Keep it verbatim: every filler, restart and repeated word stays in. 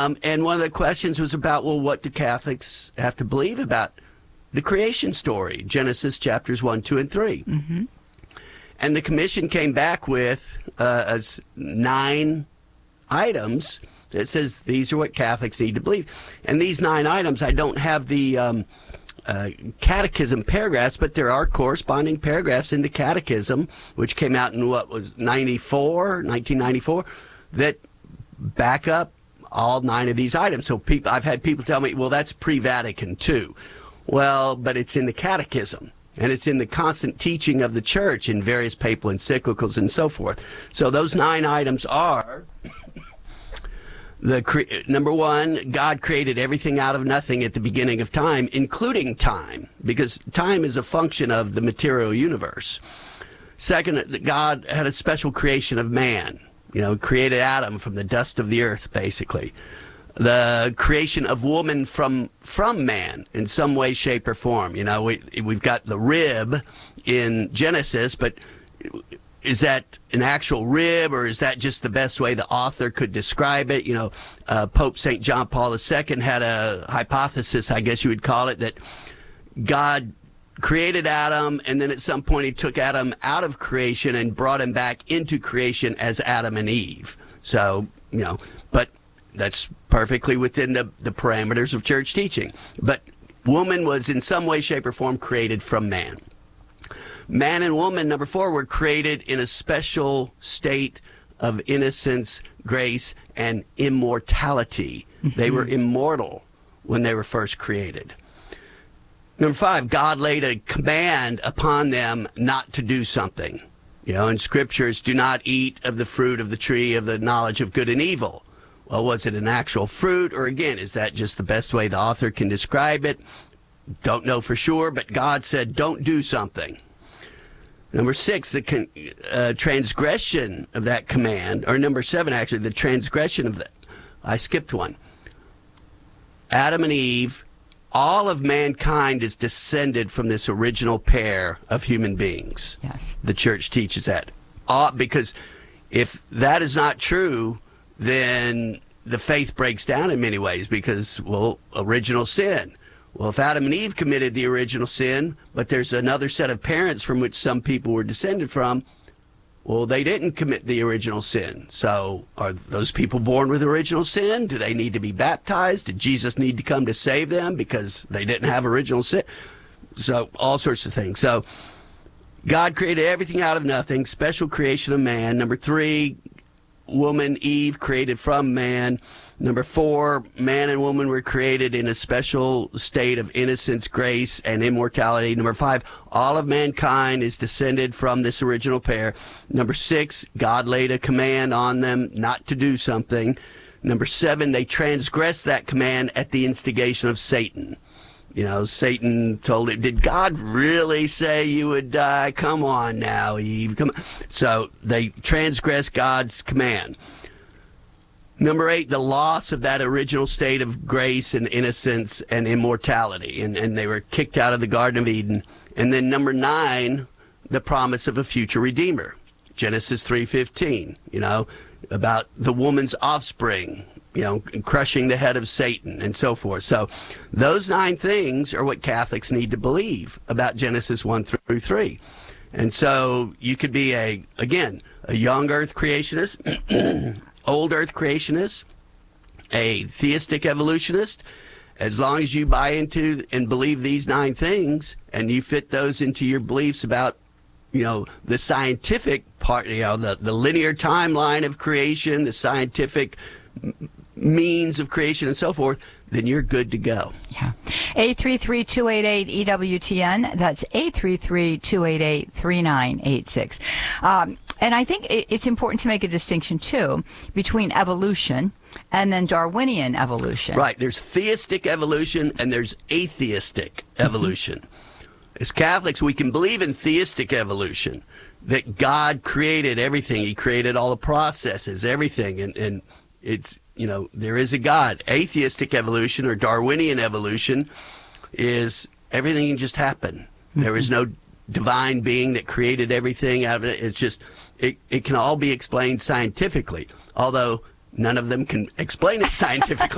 Um, and one of the questions was about, well, what do Catholics have to believe about the creation story, Genesis chapters one, two, and three? Mm-hmm. And the commission came back with uh, as nine items that says these are what Catholics need to believe. And these nine items, I don't have the um, uh, catechism paragraphs, but there are corresponding paragraphs in the catechism, which came out in what was ninety-four, nineteen ninety-four, that back up all nine of these items. So people, I've had people tell me, well, that's pre-Vatican two. Well, but it's in the catechism. And it's in the constant teaching of the church in various papal encyclicals and so forth. So those nine items are, the cre- number one, God created everything out of nothing at the beginning of time, including time, because time is a function of the material universe. Second, that God had a special creation of man, you know, created Adam from the dust of the earth, basically. The creation of woman from from man in some way, shape, or form. You know, we, we've got the rib in Genesis, but is that an actual rib, or is that just the best way the author could describe it? You know, uh, Pope Saint John Paul the Second had a hypothesis, I guess you would call it, that God created Adam, and then at some point he took Adam out of creation and brought him back into creation as Adam and Eve. So, you know, but that's perfectly within the, the parameters of church teaching. But woman was in some way, shape, or form created from man. Man and woman, number four, were created in a special state of innocence, grace, and immortality. Mm-hmm. They were immortal when they were first created. Number five, God laid a command upon them not to do something. You know, in scriptures, do not eat of the fruit of the tree of the knowledge of good and evil. Well, was it an actual fruit, or again, is that just the best way the author can describe it? Don't know for sure, but God said, don't do something. Number six, the con- uh, transgression of that command, or number seven, actually, the transgression of that. I skipped one. Adam and Eve, all of mankind is descended from this original pair of human beings. Yes. The church teaches that. All, because if that is not true, then the faith breaks down in many ways because, well, original sin. Well, if Adam and Eve committed the original sin, but there's another set of parents from which some people were descended from, well, they didn't commit the original sin. So are those people born with original sin? Do they need to be baptized? Did Jesus need to come to save them because they didn't have original sin? So all sorts of things. So God created everything out of nothing, special creation of man. Number three, woman, Eve, created from man. Number four, man and woman were created in a special state of innocence, grace, and immortality. Number five, all of mankind is descended from this original pair. Number six, God laid a command on them not to do something. Number seven, they transgressed that command at the instigation of Satan. You know, Satan told it, did God really say you would die? Come on now, Eve. Come on. So they transgressed God's command. Number eight, the loss of that original state of grace and innocence and immortality. And, and they were kicked out of the Garden of Eden. And then number nine, the promise of a future Redeemer. Genesis three fifteen, you know, about the woman's offspring, you know, crushing the head of Satan and so forth. So those nine things are what Catholics need to believe about Genesis one through three. And so you could be a, again, a young earth creationist, old earth creationist, a theistic evolutionist. As long as you buy into and believe these nine things and you fit those into your beliefs about, you know, the scientific part, you know, the, the linear timeline of creation, the scientific means of creation and so forth, then you're good to go. Yeah. eight three three, two eight eight, E W T N. That's eight three three, two eight eight, three nine eight six. Um, and I think it's important to make a distinction, too, between evolution and then Darwinian evolution. Right. There's theistic evolution and there's atheistic evolution. As Catholics, we can believe in theistic evolution, that God created everything. He created all the processes, everything. And, and it's, you know, there is a God. Atheistic evolution or Darwinian evolution is everything can just happen. Mm-hmm. There is no divine being that created everything out of it. It's just, it, it can all be explained scientifically, although none of them can explain it scientifically.